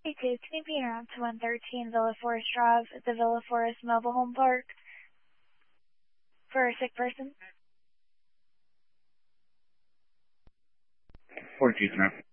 Hey, Dave, can you be around to 113 Villa Forest Drive at the Villa Forest Mobile Home Park for a sick person? 42, sir.